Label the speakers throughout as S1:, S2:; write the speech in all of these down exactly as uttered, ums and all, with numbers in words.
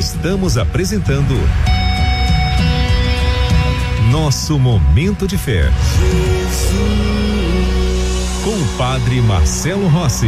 S1: Estamos apresentando Nosso Momento de Fé. Com o Padre Marcelo Rossi.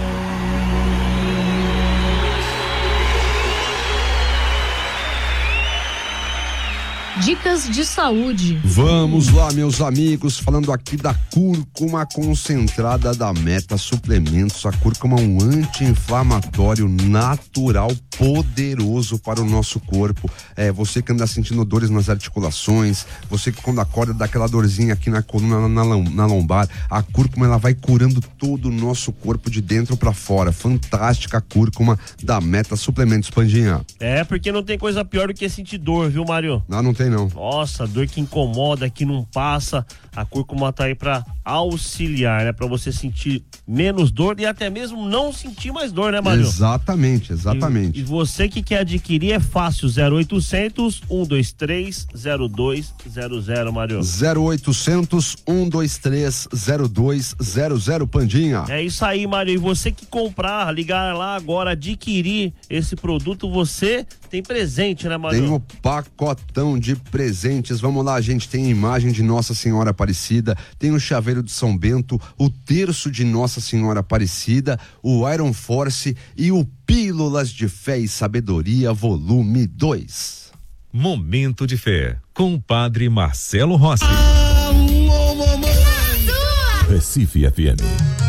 S2: Dicas de saúde.
S3: Vamos lá, meus amigos, falando aqui da cúrcuma concentrada da Meta Suplementos. A cúrcuma é um anti-inflamatório natural poderoso para o nosso corpo. É, você que anda sentindo dores nas articulações, você que quando acorda dá aquela dorzinha aqui na coluna, na, na lombar, a cúrcuma ela vai curando todo o nosso corpo de dentro para fora. Fantástica a cúrcuma da Meta Suplementos, Pandinha.
S4: É, porque não tem coisa pior do que sentir dor, viu, Mário?
S3: Não, não tem não.
S4: Nossa, dor que incomoda, que não passa. A cúrcuma tá aí pra auxiliar, né? Pra você sentir menos dor e até mesmo não sentir mais dor, né, Mário?
S3: Exatamente, exatamente.
S4: E, e você que quer adquirir é fácil, zero oitocentos, um dois três, zero dois zero zero, Mário.
S3: zero oitocentos, um dois três, zero dois zero zero, Pandinha.
S4: É isso aí, Mário. E você que comprar, ligar lá agora, adquirir esse produto, você tem presente, né, Mário?
S3: Tem um pacotão de presentes. Vamos lá, gente. Tem a imagem de Nossa Senhora Aparecida, tem o chaveiro de São Bento, o terço de Nossa Senhora Aparecida, o Iron Force e o Pílulas de Fé e Sabedoria, volume dois.
S1: Momento de Fé, com o Padre Marcelo Rossi.
S5: Alô, mamãe! Recife F M.